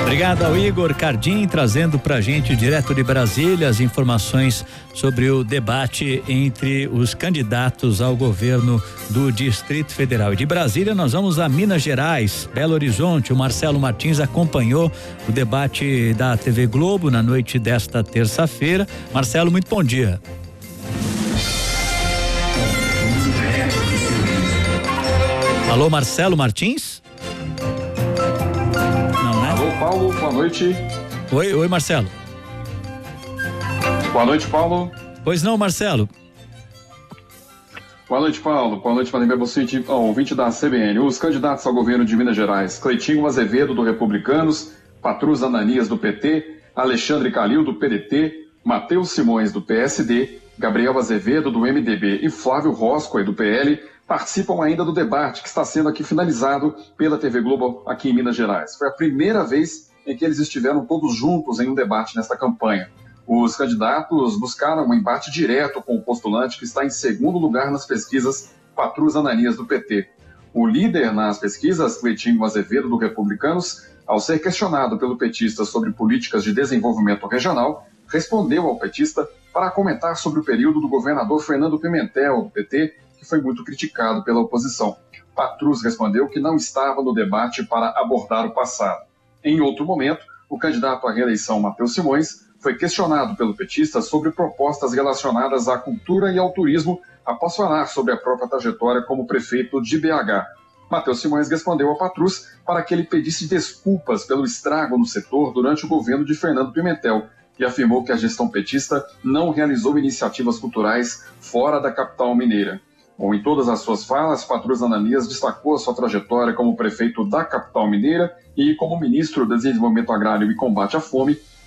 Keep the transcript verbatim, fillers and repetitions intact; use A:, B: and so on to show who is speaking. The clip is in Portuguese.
A: Obrigado ao Igor Cardim, trazendo pra gente direto de Brasília as informações sobre o debate entre os candidatos ao governo do Distrito Federal. E de Brasília nós vamos a Minas Gerais, Belo Horizonte. O Marcelo Martins acompanhou o debate da T V Globo na noite desta terça-feira. Marcelo, muito bom dia. Alô, Marcelo Martins? Não, né?
B: Alô, Paulo, boa noite.
A: Oi, oi, Marcelo.
B: Boa noite, Paulo.
A: Pois não, Marcelo.
B: Boa noite, Paulo. Boa noite, Vladimir, você, ouvinte da C B N. Os candidatos ao governo de Minas Gerais: Cleitinho Azevedo, do Republicanos, Patrus Ananias, do P T, Alexandre Calil, do P D T, Matheus Simões, do P S D, Gabriel Azevedo, do M D B e Flávio Roscoe, do P L, participam ainda do debate que está sendo aqui finalizado pela T V Globo aqui em Minas Gerais. Foi a primeira vez em que eles estiveram todos juntos em um debate nesta campanha. Os candidatos buscaram um embate direto com o postulante que está em segundo lugar nas pesquisas, Patrus Ananias, do P T. O líder nas pesquisas, Cleitinho Azevedo, do Republicanos, ao ser questionado pelo petista sobre políticas de desenvolvimento regional, respondeu ao petista para comentar sobre o período do governador Fernando Pimentel, do P T, que foi muito criticado pela oposição. Patrus respondeu que não estava no debate para abordar o passado. Em outro momento, o candidato à reeleição, Matheus Simões, foi questionado pelo petista sobre propostas relacionadas à cultura e ao turismo após falar sobre a própria trajetória como prefeito de B H. Matheus Simões respondeu a Patrus para que ele pedisse desculpas pelo estrago no setor durante o governo de Fernando Pimentel e afirmou que a gestão petista não realizou iniciativas culturais fora da capital mineira. Bom, em todas as suas falas, Patrus Ananias destacou a sua trajetória como prefeito da capital mineira e como ministro do Desenvolvimento Agrário e Combate à Fome,